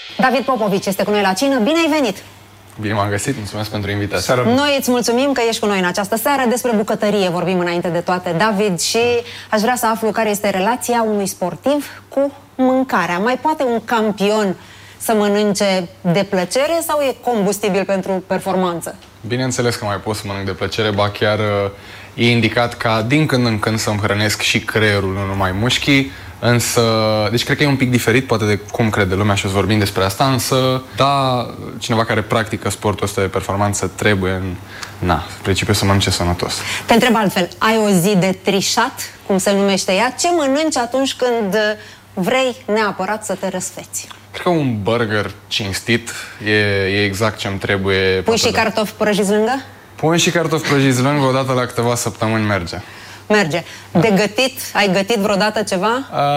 David Popovici este cu noi la cină. Bine ai venit! Bine m-am găsit, mulțumesc pentru invitație. Noi îți mulțumim că ești cu noi în această seară. Despre bucătărie vorbim înainte de toate, David, și aș vrea să aflu care este relația unui sportiv cu mâncarea. Mai poate un campion să mănânce de plăcere sau e combustibil pentru performanță? Bineînțeles că mai pot să mănânc de plăcere, ba chiar e indicat ca din când în când să-mi hrănesc și creierul, nu numai mușchii. Însă, deci cred că e un pic diferit, poate de cum crede lumea și o să vorbim despre asta, însă, da, cineva care practică sportul ăsta de performanță trebuie, în principiu, să mănânce sănătos. Te întreb altfel, ai o zi de trișat, cum se numește ea? Ce mănânci atunci când vrei neapărat să te răsfeți? Cred că un burger cinstit e exact ce-mi trebuie. Pui și cartofi prăjiți lângă? Pun și cartofi prăjiți lângă, odată la câteva săptămâni merge. Merge. De gătit? Ai gătit vreodată ceva?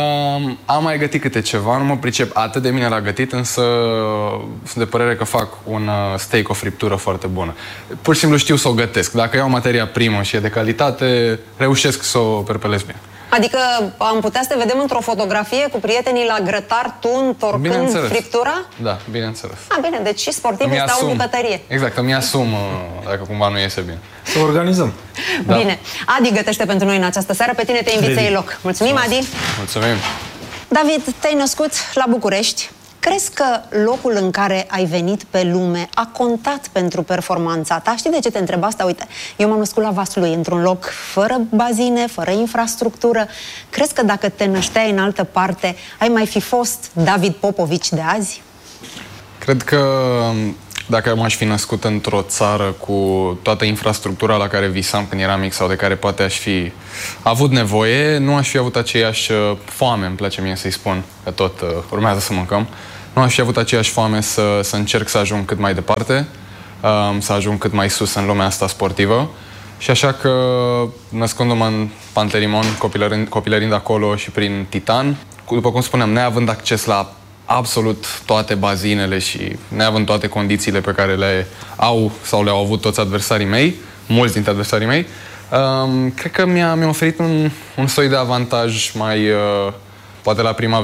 Am mai gătit câte ceva, nu mă pricep atât de bine la gătit, însă sunt de părere că fac un steak, o friptură foarte bună. Pur și simplu știu să o gătesc. Dacă iau materia primă și e de calitate, reușesc să o perpelez bine. Adică am putea să te vedem într-o fotografie cu prietenii la grătar, tu întorcând friptura? Da, bineînțeles. Bine, deci și sportivii stau în bucătărie. Exact, îmi asum dacă cumva nu iese bine. Să organizăm. Da. Bine. Adi gătește pentru noi în această seară, pe tine te invit să iei loc. Mulțumim, Adi! Mulțumim! David, te-ai născut la București. Crezi că locul în care ai venit pe lume a contat pentru performanța ta? Știi de ce te întreb asta? Uite, eu m-am născut la Vaslui, într-un loc fără bazine, fără infrastructură. Crezi că dacă te nășteai în altă parte, ai mai fi fost David Popovici de azi? Cred că dacă m-aș fi născut într-o țară cu toată infrastructura la care visam când eram mic sau de care poate aș fi avut nevoie, nu aș fi avut aceeași foame, îmi place mie să-i spun, că tot urmează să mâncăm. Nu aș fi avut aceeași foame să încerc să ajung cât mai departe, să ajung cât mai sus în lumea asta sportivă. Și așa că, născându-mă în Pantelimon, copilărind acolo și prin Titan, după cum spuneam, neavând acces la absolut toate bazinele și neavând toate condițiile pe care le au sau le-au avut toți adversarii mei, mulți dintre adversarii mei, cred că mi-a oferit un soi de avantaj mai... Poate la prima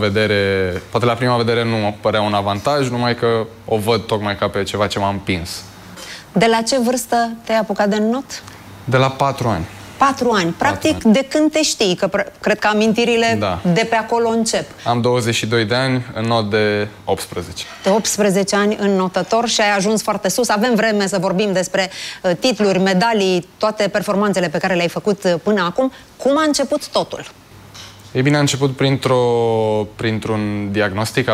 vedere nu părea un avantaj, numai că o văd tocmai ca pe ceva ce m-a împins. De la ce vârstă te-ai apucat de not? De la 4 ani. 4 ani. Practic, de când te știi, că cred că amintirile de pe acolo încep. Am 22 de ani, în not de 18. De 18 ani înnotător și ai ajuns foarte sus. Avem vreme să vorbim despre titluri, medalii, toate performanțele pe care le-ai făcut până acum. Cum a început totul? Ei bine, a început printr-un diagnostic.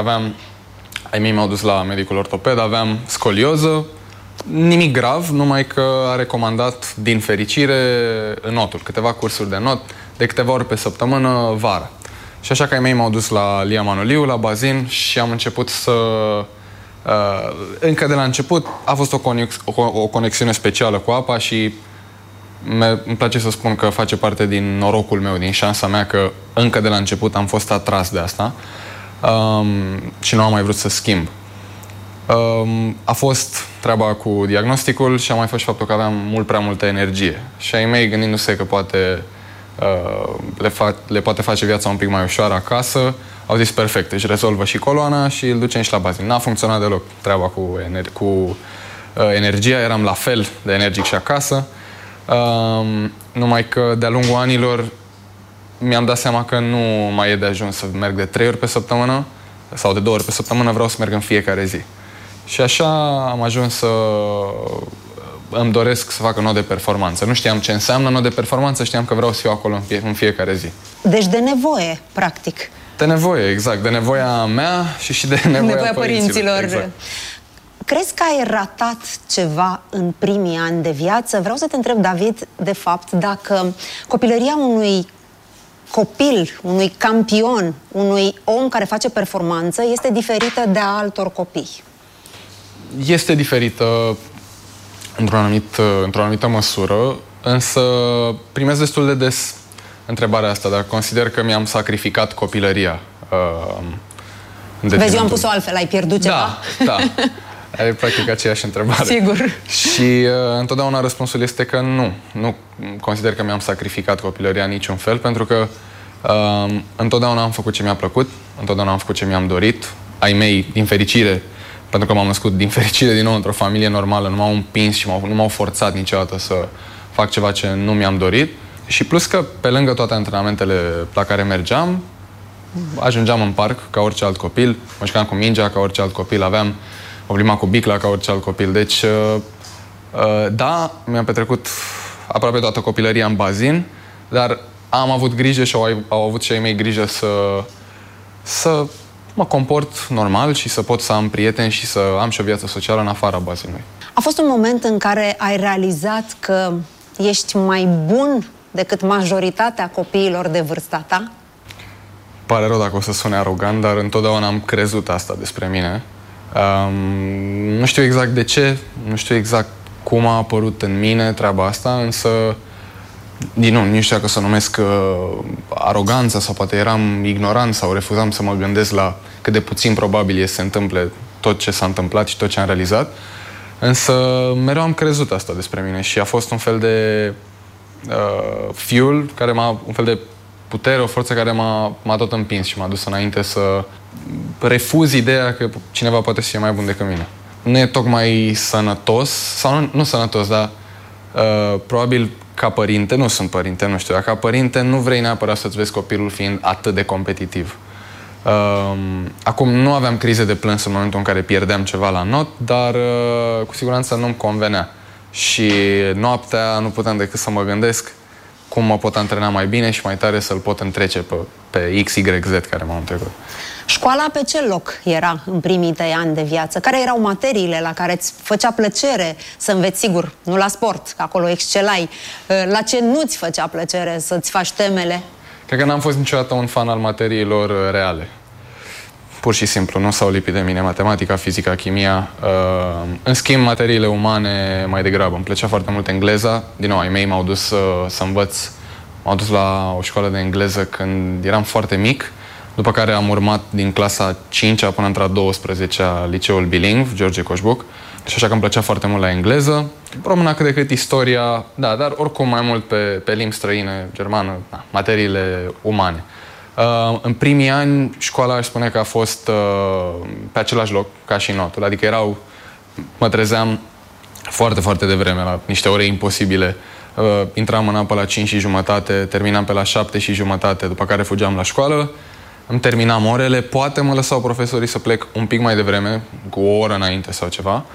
Ai mei m-au dus la medicul ortoped, aveam scolioză, nimic grav, numai că a recomandat, din fericire, notul, câteva cursuri de not, de câteva ori pe săptămână, vara. Și așa că ai mei m-au dus la Lia Manoliu, la bazin, și am început să... încă de la început a fost o conexiune specială cu apa și îmi place să spun că face parte din norocul meu, din șansa mea, că încă de la început am fost atras de asta și nu am mai vrut să schimb. A fost treaba cu diagnosticul și a mai fost și faptul că aveam mult prea multă energie. Și ai mei, gândindu-se că poate le poate face viața un pic mai ușoară acasă, au zis perfect, își rezolvă și coloana și îl ducem și la bazin. N-a funcționat deloc treaba cu energia, eram la fel de energic și acasă. Numai că de-a lungul anilor mi-am dat seama că nu mai e de ajuns să merg de 3 ori pe săptămână sau de 2 ori pe săptămână, vreau să merg în fiecare zi. Și așa am ajuns să îmi doresc să fac un not de performanță. Nu știam ce înseamnă not de performanță, știam că vreau să fiu acolo în fiecare zi. Deci de nevoie, practic. De nevoie, exact. De nevoia mea și de nevoia părinților. Exact. Crezi că ai ratat ceva în primii ani de viață? Vreau să te întreb, David, de fapt, dacă copilăria unui copil, unui campion, unui om care face performanță este diferită de a altor copii. Este diferită într-o anumită măsură, însă primesc destul de des întrebarea asta, dar consider că mi-am sacrificat copilăria. Vezi, eu am pus-o altfel, ai pierdut ceva? Da. E practic aceeași întrebare. Sigur. Și întotdeauna răspunsul este că nu consider că mi-am sacrificat copilăria în niciun fel, pentru că întotdeauna am făcut ce mi-a plăcut, întotdeauna am făcut ce mi-am dorit, ai mei, din fericire, pentru că m-am născut din fericire din nou într-o familie normală, nu m-au împins și nu m-au forțat niciodată să fac ceva ce nu mi-am dorit. Și plus că, pe lângă toate antrenamentele la care mergeam, ajungeam în parc ca orice alt copil, mă jucam cu mingea ca orice alt copil, aveam o plimbam cu bicla ca orice alt copil. Deci, da, mi-am petrecut aproape toată copilăria în bazin, dar am avut grijă și au avut și ai mei grijă să mă comport normal și să pot să am prieteni și să am și o viață socială în afara bazinului. A fost un moment în care ai realizat că ești mai bun decât majoritatea copiilor de vârsta ta? Pare rău dacă o să sune arogant, dar întotdeauna am crezut asta despre mine. Nu știu exact de ce, nu știu exact cum a apărut în mine treaba asta, însă din nou, nu știu dacă să o numesc aroganța sau poate eram ignorant sau refuzam să mă gândesc la cât de puțin probabil e să se întâmple tot ce s-a întâmplat și tot ce am realizat. Însă mereu am crezut asta despre mine și a fost un fel de fuel, un fel de putere, o forță care m-a tot împins și m-a dus înainte să refuz ideea că cineva poate să fie mai bun decât mine. Nu e tocmai sănătos, sau nu sănătos, dar probabil ca părinte, nu sunt părinte, nu știu, dar ca părinte nu vrei neapărat să-ți vezi copilul fiind atât de competitiv. Acum nu aveam crize de plâns în momentul în care pierdeam ceva la not, dar cu siguranță nu-mi convenea. Și noaptea nu puteam decât să mă gândesc cum mă pot antrena mai bine și mai tare să-l pot întrece pe X, Y, Z care m-au întrecut. Școala pe ce loc era în primii tăi ani de viață? Care erau materiile la care îți făcea plăcere să înveți? Sigur, nu la sport, că acolo excelai. La ce nu-ți făcea plăcere să-ți faci temele? Cred că n-am fost niciodată un fan al materiilor reale. Pur și simplu, nu s-au lipit de mine matematica, fizica, chimia. În schimb, materiile umane mai degrabă. Îmi plăcea foarte mult engleza. Din nou, ai mei m-au dus să învăț. M-au dus la o școală de engleză când eram foarte mic, după care am urmat din clasa 5-a până între a 12-a liceul bilingv, George Coșbuc. Și așa că îmi plăcea foarte mult la engleză. Româna cât de cât istoria, da, dar oricum mai mult pe limbi străine, germană, da, materiile umane. În primii ani, școala aș spune că a fost pe același loc ca și notul. Adică mă trezeam foarte, foarte devreme, la niște ore imposibile. Intram în apă la 5:30, terminam pe la 7:30, după care fugeam la școală. Îmi terminam orele, poate mă lăsau profesorii să plec un pic mai devreme, cu o oră înainte sau ceva,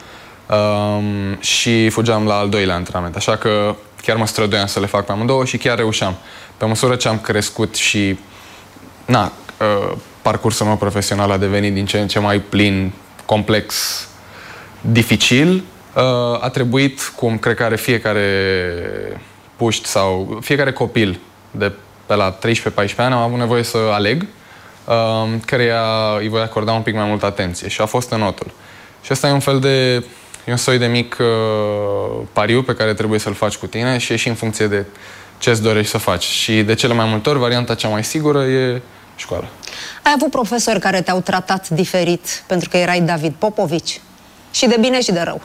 și fugeam la al doilea antrenament. Așa că chiar mă străduiam să le fac pe amândouă și chiar reușeam. Pe măsură ce am crescut și parcursul meu profesional a devenit din ce în ce mai plin, complex, dificil, a trebuit, cum cred că are fiecare puști sau fiecare copil de pe la 13-14 ani, am avut nevoie să aleg căreia îi voi acorda un pic mai multă atenție și a fost în notul. Și asta e un soi de mic pariu pe care trebuie să-l faci cu tine și e și în funcție de ce îți dorești să faci. Și de cele mai multe ori, varianta cea mai sigură e școală. Ai avut profesori care te-au tratat diferit pentru că erai David Popovici? Și de bine și de rău?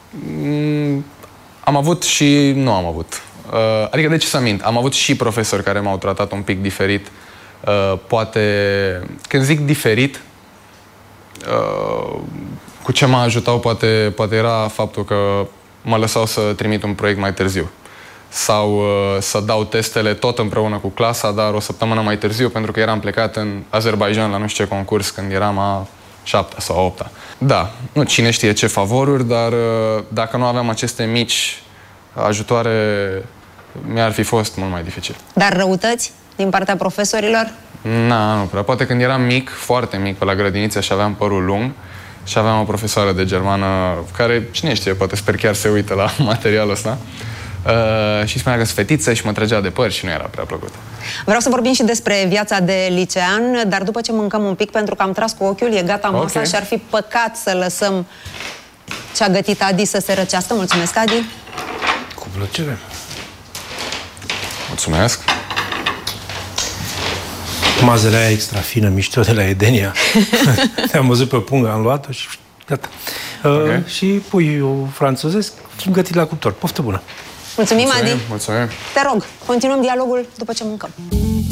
Am avut și nu am avut. Adică, de ce să mint? Am avut și profesori care m-au tratat un pic diferit. Poate, când zic diferit, cu ce mă ajutau poate era faptul că mă lăsau să trimit un proiect mai târziu. Sau să dau testele tot împreună cu clasa, dar o săptămână mai târziu, pentru că eram plecat în Azerbaijan la nu știu ce concurs când eram a 7-a sau 8-a. Da, nu cine știe ce favoruri, dar dacă nu aveam aceste mici ajutoare, mi-ar fi fost mult mai dificil. Dar răutăți din partea profesorilor? Nu prea. Poate când eram mic, foarte mic, pe la grădiniță și aveam părul lung și aveam o profesoară de germană care, cine știe, poate sper chiar se uită la materialul ăsta. Și spunea că sunt fetiță și mă trăgea de păr și nu era prea plăcut. Vreau să vorbim și despre viața de licean, dar după ce mâncăm un pic, pentru că am tras cu ochiul, e gata masa și ar fi păcat să lăsăm ce a gătit Adi să se răcească. Mulțumesc, Adi! Cu plăcere! Mulțumesc! Mazărea aia extra fină, mișto de la Edenia. Te-am văzut pe pungă, am luat-o și gata. Și puiul franțuzesc gătit la cuptor. Poftă bună! Mulțumim, Adi! Mulțumim! Te rog, continuăm dialogul după ce mâncăm.